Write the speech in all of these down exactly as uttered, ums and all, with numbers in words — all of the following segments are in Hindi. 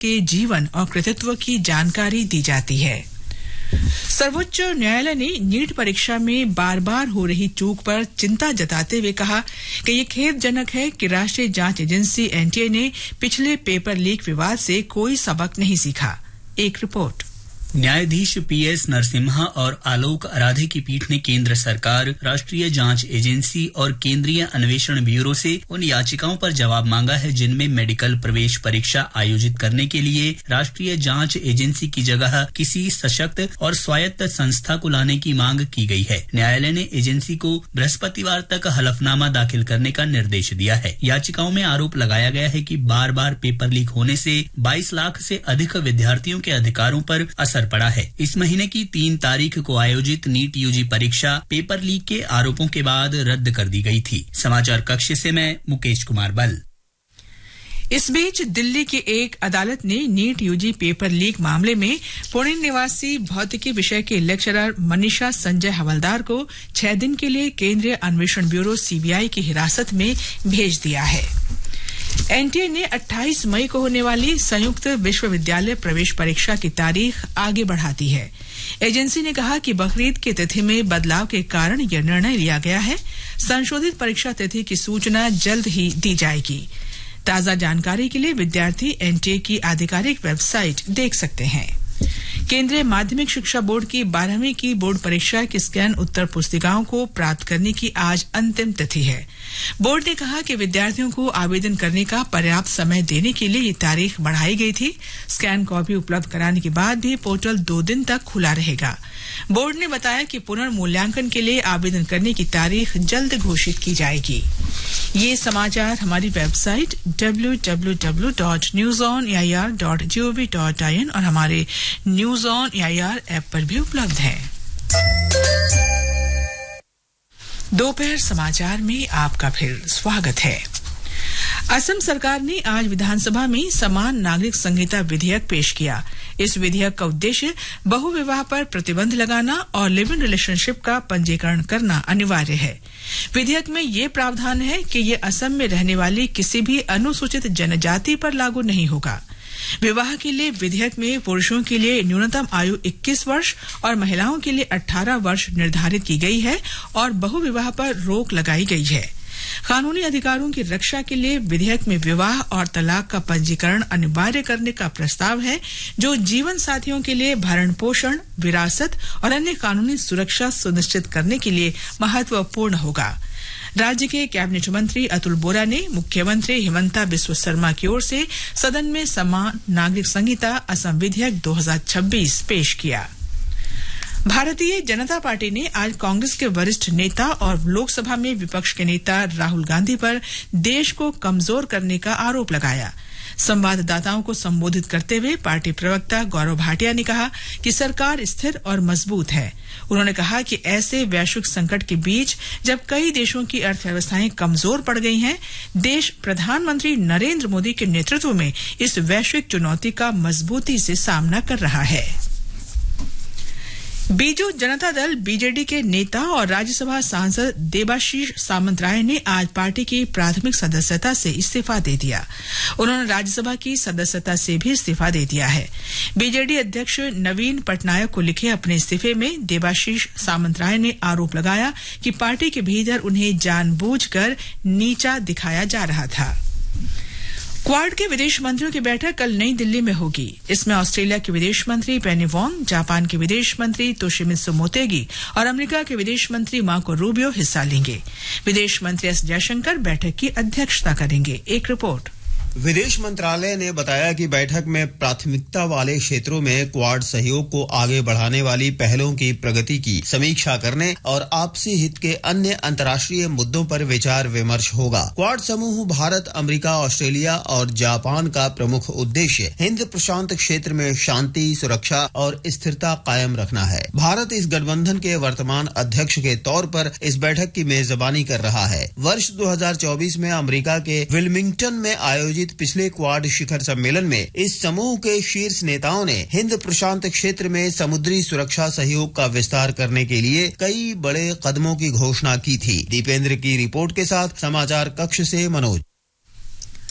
के जीवन और कृतित्व की जानकारी दी जाती है। सर्वोच्च न्यायालय ने नीट परीक्षा में बार बार हो रही चूक पर चिंता जताते हुए कहा कि ये खेदजनक है कि राष्ट्रीय जांच एजेंसी एनटीए ने पिछले पेपर लीक विवाद से कोई सबक नहीं सीखा। एक रिपोर्ट। न्यायाधीश पीएस नरसिम्हा और आलोक आराधे की पीठ ने केंद्र सरकार, राष्ट्रीय जांच एजेंसी और केंद्रीय अन्वेषण ब्यूरो से उन याचिकाओं पर जवाब मांगा है जिनमें मेडिकल प्रवेश परीक्षा आयोजित करने के लिए राष्ट्रीय जांच एजेंसी की जगह किसी सशक्त और स्वायत्त संस्था को लाने की मांग की गई है। न्यायालय ने एजेंसी को बृहस्पतिवार तक हलफनामा दाखिल करने का निर्देश दिया है। याचिकाओं में आरोप लगाया गया है कि बार बार पेपर लीक होने से बाईस लाख से अधिक विद्यार्थियों के अधिकारों पर असर पड़ा है। इस महीने की तीन तारीख को आयोजित नीट यूजी परीक्षा पेपर लीक के आरोपों के बाद रद्द कर दी गई थी। समाचार कक्ष से मैं मुकेश कुमार बल। इस बीच दिल्ली की एक अदालत ने नीट यूजी पेपर लीक मामले में पुणे निवासी भौतिकी विषय के लेक्चरर मनीषा संजय हवलदार को छह दिन के लिए केंद्रीय अन्वेषण ब्यूरो सीबीआई की हिरासत में भेज दिया है। एनटीए ने अट्ठाईस मई को होने वाली संयुक्त विश्वविद्यालय प्रवेश परीक्षा की तारीख आगे बढ़ा दी है। एजेंसी ने कहा कि बकरीद की तिथि में बदलाव के कारण यह निर्णय लिया गया है। संशोधित परीक्षा तिथि की सूचना जल्द ही दी जाएगी। ताजा जानकारी के लिए विद्यार्थी एनटीए की आधिकारिक वेबसाइट देख सकते हैं। केंद्रीय माध्यमिक शिक्षा बोर्ड की बारहवीं की बोर्ड परीक्षा की स्कैन उत्तर पुस्तिकाओं को प्राप्त करने की आज अंतिम तिथि है। बोर्ड ने कहा कि विद्यार्थियों को आवेदन करने का पर्याप्त समय देने के लिए ये तारीख बढ़ाई गई थी। स्कैन कॉपी उपलब्ध कराने के बाद भी पोर्टल दो दिन तक खुला रहेगा। बोर्ड ने बताया कि पुनर्मूल्यांकन के लिए आवेदन करने की तारीख जल्द घोषित की जाएगी। ये समाचार हमारी website W W W dot news on A I R dot G O V dot I N और हमारे news on A I R app पर भी उपलब्ध है। दोपहर समाचार में आपका फिर स्वागत है। असम सरकार ने आज विधानसभा में समान नागरिक संहिता विधेयक पेश किया। इस विधेयक का उद्देश्य बहुविवाह पर प्रतिबंध लगाना और लिव इन रिलेशनशिप का पंजीकरण करना अनिवार्य है। विधेयक में ये प्रावधान है कि ये असम में रहने वाली किसी भी अनुसूचित जनजाति पर लागू नहीं होगा। विवाह के लिए विधेयक में पुरुषों के लिए न्यूनतम आयु इक्कीस वर्ष और महिलाओं के लिए अठारह वर्ष निर्धारित की गई है और बहुविवाह पर रोक लगाई गई है। कानूनी अधिकारों की रक्षा के लिए विधेयक में विवाह और तलाक का पंजीकरण अनिवार्य करने का प्रस्ताव है, जो जीवन साथियों के लिए भरण पोषण, विरासत और अन्य कानूनी सुरक्षा सुनिश्चित करने के लिए महत्वपूर्ण होगा। राज्य के कैबिनेट मंत्री अतुल बोरा ने मुख्यमंत्री हिमंता बिस्वा शर्मा की ओर से सदन में समान नागरिक संहिता असम विधेयक दो हज़ार छब्बीस पेश किया। भारतीय जनता पार्टी ने आज कांग्रेस के वरिष्ठ नेता और लोकसभा में विपक्ष के नेता राहुल गांधी पर देश को कमजोर करने का आरोप लगाया। संवाददाताओं को संबोधित करते हुए पार्टी प्रवक्ता गौरव भाटिया ने कहा कि सरकार स्थिर और मजबूत है। उन्होंने कहा कि ऐसे वैश्विक संकट के बीच जब कई देशों की अर्थव्यवस्थाएं कमजोर पड़ गई हैं, देश प्रधानमंत्री नरेंद्र मोदी के नेतृत्व में इस वैश्विक चुनौती का मजबूती से सामना कर रहा है। बीजू जनता दल बीजेडी के नेता और राज्यसभा सांसद देबाशीष सामंतराय ने आज पार्टी की प्राथमिक सदस्यता से इस्तीफा दे दिया। उन्होंने राज्यसभा की सदस्यता से भी इस्तीफा दे दिया है। बीजेडी अध्यक्ष नवीन पटनायक को लिखे अपने इस्तीफे में देबाशीष सामंतराय ने आरोप लगाया कि पार्टी के भीतर उन्हें जानबूझकर नीचा दिखाया जा रहा था। क्वाड के विदेश मंत्रियों की बैठक कल नई दिल्ली में होगी। इसमें ऑस्ट्रेलिया के विदेश मंत्री पेनी वोंग, जापान के विदेश मंत्री तोशिमित्सु मोतेगी और अमेरिका के विदेश मंत्री मार्को रूबियो हिस्सा लेंगे। विदेश मंत्री एस जयशंकर बैठक की अध्यक्षता करेंगे। एक रिपोर्ट। विदेश मंत्रालय ने बताया कि बैठक में प्राथमिकता वाले क्षेत्रों में क्वाड सहयोग को आगे बढ़ाने वाली पहलों की प्रगति की समीक्षा करने और आपसी हित के अन्य अंतर्राष्ट्रीय मुद्दों पर विचार विमर्श होगा। क्वाड समूह भारत, अमेरिका, ऑस्ट्रेलिया और जापान का प्रमुख उद्देश्य हिंद प्रशांत क्षेत्र में शांति, सुरक्षा और स्थिरता कायम रखना है। भारत इस गठबंधन के वर्तमान अध्यक्ष के तौर पर इस बैठक की मेजबानी कर रहा है। वर्ष दो हज़ार चौबीस में अमेरिका के विल्मिंगटन में आयोजित पिछले क्वाड शिखर सम्मेलन में इस समूह के शीर्ष नेताओं ने हिंद प्रशांत क्षेत्र में समुद्री सुरक्षा सहयोग का विस्तार करने के लिए कई बड़े कदमों की घोषणा की थी। दीपेंद्र की रिपोर्ट के साथ समाचार कक्ष से मनोज।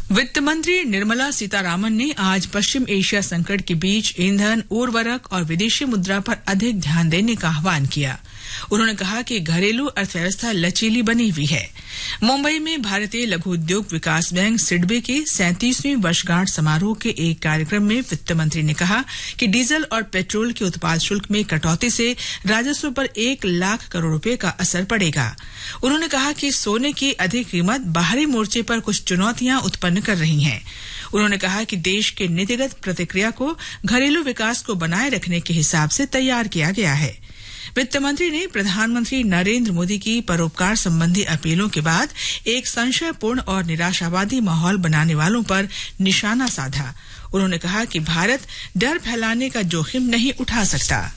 वित्त मंत्री निर्मला सीतारामन ने आज पश्चिम एशिया संकट के बीच ईंधन, उर्वरक और विदेशी मुद्रा पर अधिक ध्यान देने का आह्वान किया। उन्होंने कहा कि घरेलू अर्थव्यवस्था लचीली बनी हुई है। मुंबई में भारतीय लघु उद्योग विकास बैंक सिडबे के सैंतीसवीं वर्षगांठ समारोह के एक कार्यक्रम में वित्त मंत्री ने कहा कि डीजल और पेट्रोल के उत्पाद शुल्क में कटौती से राजस्व पर एक लाख करोड़ रुपए का असर पड़ेगा। उन्होंने कहा कि सोने की अधिक कीमत बाहरी मोर्चे पर कुछ चुनौतियां उत्पन्न कर रही हैं। उन्होंने कहा कि देश के नीतिगत प्रतिक्रिया को घरेलू विकास को बनाए रखने के हिसाब से तैयार किया गया है। वित्त मंत्री ने प्रधानमंत्री नरेंद्र मोदी की परोपकार संबंधी अपीलों के बाद एक संशयपूर्ण और निराशावादी माहौल बनाने वालों पर निशाना साधा। उन्होंने कहा कि भारत डर फैलाने का जोखिम नहीं उठा सकता।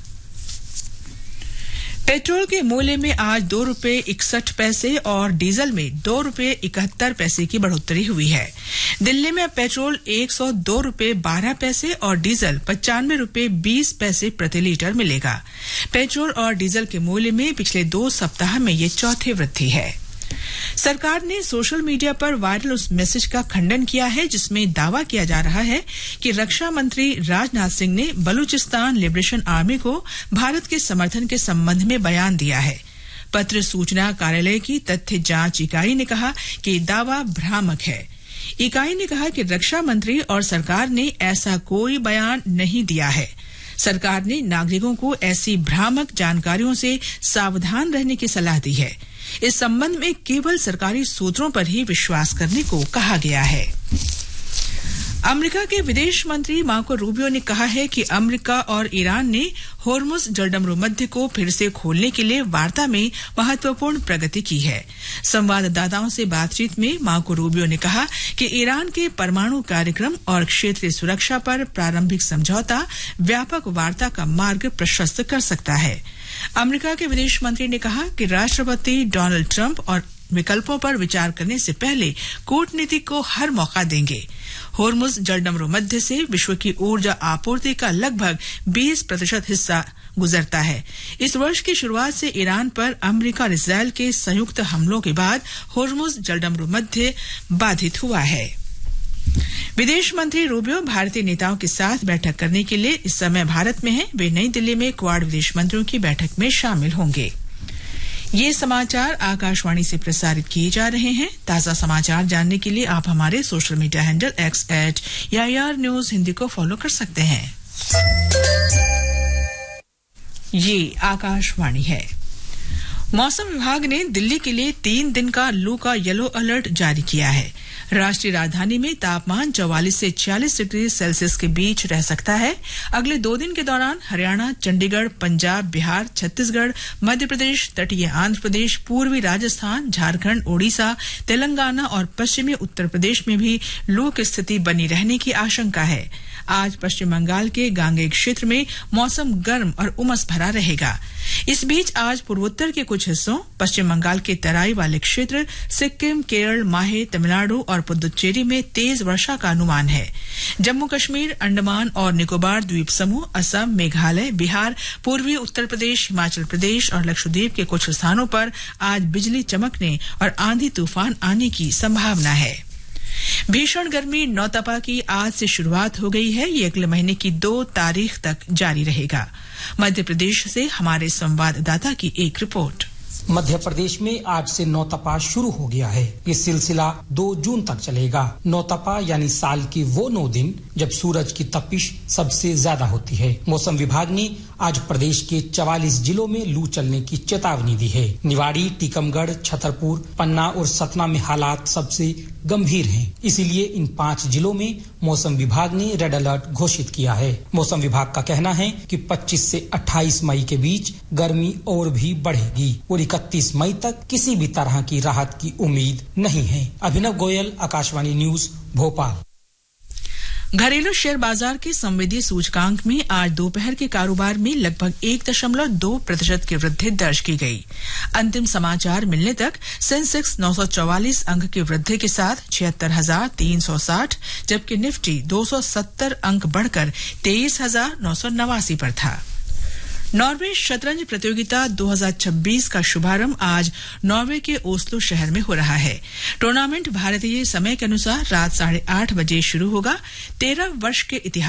पेट्रोल के मूल्य में आज दो रुपये इकसठ पैसे और डीजल में दो रुपये इकहत्तर पैसे की बढ़ोतरी हुई है। दिल्ली में पेट्रोल एक सौ दो रुपये बारह पैसे और डीजल पचानवे रुपये बीस पैसे प्रति लीटर मिलेगा। पेट्रोल और डीजल के मूल्य में पिछले दो सप्ताह में ये चौथी वृद्धि है। सरकार ने सोशल मीडिया पर वायरल उस मैसेज का खंडन किया है जिसमें दावा किया जा रहा है कि रक्षा मंत्री राजनाथ सिंह ने बलूचिस्तान लिबरेशन आर्मी को भारत के समर्थन के संबंध में बयान दिया है। पत्र सूचना कार्यालय की तथ्य जांच इकाई ने कहा कि दावा भ्रामक है। इकाई ने कहा कि रक्षा मंत्री और सरकार ने ऐसा कोई बयान नहीं दिया है। सरकार ने नागरिकों को ऐसी भ्रामक जानकारियों से सावधान रहने की सलाह दी है। इस संबंध में केवल सरकारी सूत्रों पर ही विश्वास करने को कहा गया है। अमेरिका के विदेश मंत्री मार्को रूबियो ने कहा है कि अमेरिका और ईरान ने होर्मुज जलडमरू मध्य को फिर से खोलने के लिए वार्ता में महत्वपूर्ण प्रगति की है। संवाददाताओं से बातचीत में मार्को रूबियो ने कहा कि ईरान के परमाणु कार्यक्रम और क्षेत्रीय सुरक्षा पर प्रारंभिक समझौता व्यापक वार्ता का मार्ग प्रशस्त कर सकता है। अमेरिका के विदेश मंत्री ने कहा कि राष्ट्रपति डोनाल्ड ट्रंप और विकल्पों पर विचार करने से पहले कूटनीति को हर मौका देंगे। होर्मुज जलडमरू मध्य से विश्व की ऊर्जा आपूर्ति का लगभग बीस प्रतिशत हिस्सा गुजरता है। इस वर्ष की शुरुआत से ईरान पर अमेरिका और इस्राएल के संयुक्त हमलों के बाद होर्मुज जलडमरू मध्य बाधित हुआ है। विदेश मंत्री रूबियो भारतीय नेताओं के साथ बैठक करने के लिए इस समय भारत में हैं। वे नई दिल्ली में क्वाड विदेश मंत्रियों की बैठक में शामिल होंगे। ये समाचार आकाशवाणी से प्रसारित किए जा रहे हैं। ताजा समाचार जानने के लिए आप हमारे social media handle x eight AIR news Hindi को फॉलो कर सकते हैं। ये आकाशवाणी है। मौसम विभाग ने दिल्ली के लिए तीन दिन का लू का येलो अलर्ट जारी किया है। राष्ट्रीय राजधानी में तापमान चौवालीस से छियालीस डिग्री सेल्सियस के बीच रह सकता है। अगले दो दिन के दौरान हरियाणा, चंडीगढ़, पंजाब, बिहार, छत्तीसगढ़, मध्य प्रदेश, तटीय आंध्र प्रदेश, पूर्वी राजस्थान, झारखंड, ओडिशा, तेलंगाना और पश्चिमी उत्तर प्रदेश में भी लू की स्थिति बनी रहने की आशंका है। आज पश्चिम बंगाल के गांगेय क्षेत्र में मौसम गर्म और उमस भरा रहेगा। इस बीच आज पूर्वोत्तर के कुछ हिस्सों, पश्चिम बंगाल के तराई वाले क्षेत्र, सिक्किम, केरल, माहे, तमिलनाडु और पुदुच्चेरी में तेज वर्षा का अनुमान है। जम्मू कश्मीर, अंडमान और निकोबार द्वीप समूह, असम, मेघालय, बिहार, पूर्वी उत्तर प्रदेश, हिमाचल प्रदेश और लक्षद्वीप के कुछ स्थानों पर आज बिजली चमकने और आंधी तूफान आने की संभावना है। भीषण गर्मी नौतपा की आज से शुरुआत हो गई है। ये अगले महीने की दो तारीख तक जारी रहेगा। मध्य प्रदेश से हमारे संवाददाता की एक रिपोर्ट। मध्य प्रदेश में आज से नौतपा शुरू हो गया है। ये सिलसिला दो जून तक चलेगा। नौतपा यानी साल के वो नौ दिन जब सूरज की तपिश सबसे ज्यादा होती है। मौसम विभाग ने आज प्रदेश के चवालीस जिलों में लू चलने की चेतावनी दी है। निवाड़ी, टीकमगढ़, छतरपुर, पन्ना और सतना में हालात सबसे गंभीर हैं। इसीलिए इन पांच जिलों में मौसम विभाग ने रेड अलर्ट घोषित किया है। मौसम विभाग का कहना है कि पच्चीस से अट्ठाईस मई के बीच गर्मी और भी बढ़ेगी और इकतीस मई तक किसी भी तरह की राहत की उम्मीद नहीं है। अभिनव गोयल, आकाशवाणी न्यूज, भोपाल। घरेलू शेयर बाजार के संवेदी सूचकांक में आज दोपहर के कारोबार में लगभग एक दशमलव दो प्रतिशत की वृद्धि दर्ज की गई। अंतिम समाचार मिलने तक सेंसेक्स नौ सौ चौवालीस अंक की वृद्धि के साथ छिहत्तर हजार तीन सौ साठ, जबकि निफ्टी दो सौ सत्तर अंक बढ़कर तेईस हजार नौ सौ नवासी पर था। नॉर्वे शतरंज प्रतियोगिता दो हज़ार छब्बीस का शुभारंभ आज नॉर्वे के ओस्लो शहर में हो रहा है। टूर्नामेंट भारतीय समय के अनुसार रात साढ़े आठ बजे शुरू होगा। तेरह वर्ष के इतिहास